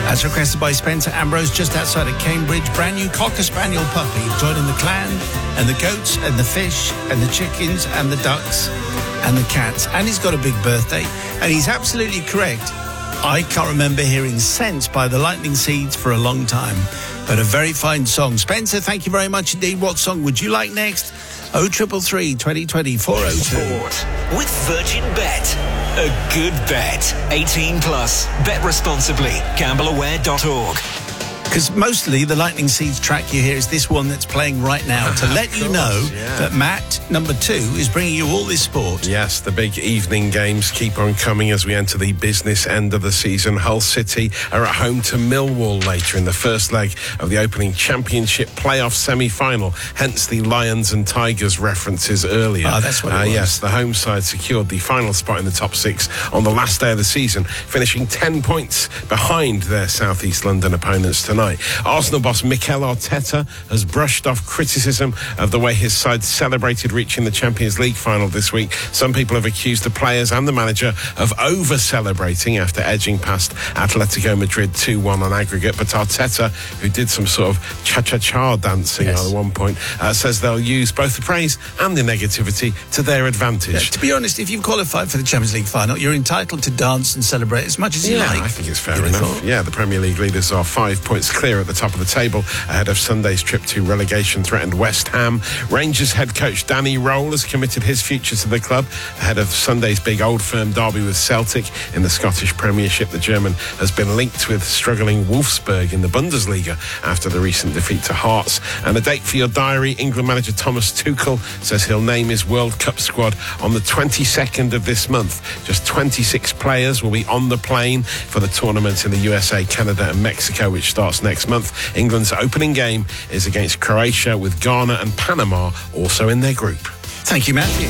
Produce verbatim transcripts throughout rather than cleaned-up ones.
As requested by Spencer Ambrose, just outside of Cambridge, brand new Cocker Spaniel puppy, joining the clan and the goats and the fish and the chickens and the ducks and the cats. And he's got a big birthday, and he's absolutely correct. I can't remember hearing Sense by the Lightning Seeds for a long time, but a very fine song. Spencer, thank you very much indeed. What song would you like next? oh triple three, twenty twenty, four oh two. Sport with Virgin Bet. A good bet. eighteen plus. Bet responsibly. gamble aware dot org. Because mostly the Lightning Seeds track you hear is this one that's playing right now to let you know yeah. that Matt, number two, is bringing you all this sport. Yes, the big evening games keep on coming as we enter the business end of the season. Hull City are at home to Millwall later in the first leg of the opening Championship playoff semi-final, hence the Lions and Tigers references earlier. Oh, that's what it uh, was. Yes, the home side secured the final spot in the top six on the last day of the season, finishing ten points behind their South East London opponents tonight. Arsenal boss Mikel Arteta has brushed off criticism of the way his side celebrated reaching the Champions League final this week. Some people have accused the players and the manager of over-celebrating after edging past Atletico Madrid two one on aggregate. But Arteta, who did some sort of cha-cha-cha dancing yes. at one point, uh, says they'll use both the praise and the negativity to their advantage. Yeah, to be honest, if you've qualified for the Champions League final, you're entitled to dance and celebrate as much as you yeah, like. I think it's fair enough. Yeah, the Premier League leaders are five points clear at the top of the table ahead of Sunday's trip to relegation-threatened West Ham. Rangers head coach Danny Rowell has committed his future to the club ahead of Sunday's big Old Firm derby with Celtic in the Scottish Premiership. The German has been linked with struggling Wolfsburg in the Bundesliga after the recent defeat to Hearts. And a date for your diary: England manager Thomas Tuchel says he'll name his World Cup squad on the twenty-second of this month. Just twenty-six players will be on the plane for the tournament in the U S A, Canada and Mexico, which starts next month. England's opening game is against Croatia, with Ghana and Panama also in their group. Thank you, Matthew.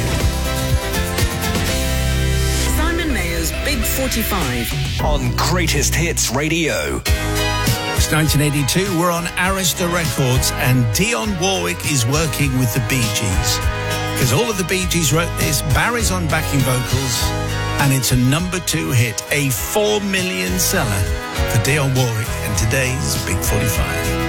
Simon Mayer's Big forty-five on Greatest Hits Radio. It's nineteen eighty-two, we're on Arista Records, and Dionne Warwick is working with the Bee Gees. Because all of the Bee Gees wrote this, Barry's on backing vocals, and it's a number two hit, a four million seller for Dionne Warwick and today's Big forty-five.